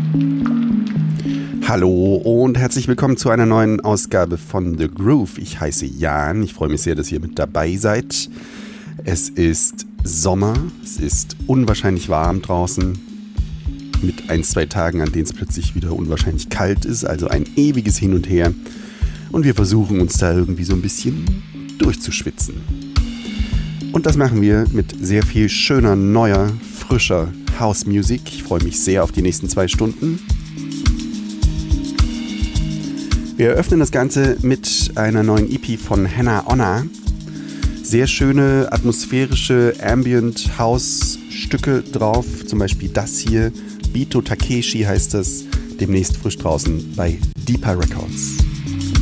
Hallo und herzlich willkommen zu einer neuen Ausgabe von The Groove. Ich heiße Jan, ich freue mich sehr, dass ihr mit dabei seid. Es ist Sommer, es ist unwahrscheinlich warm draußen, mit 1-2 Tagen, an denen es plötzlich wieder unwahrscheinlich kalt ist, also ein ewiges Hin und Her. Und wir versuchen uns da irgendwie so ein bisschen durchzuschwitzen. Und das machen wir mit sehr viel schöner, neuer, frischer House Music. Ich freue mich sehr auf die nächsten 2 Stunden. Wir eröffnen das Ganze mit einer neuen EP von Hannah Onna. Sehr schöne, atmosphärische Ambient-House-Stücke drauf. Zum Beispiel das hier, Bito Takeshi heißt das. Demnächst frisch draußen bei Deeper Records.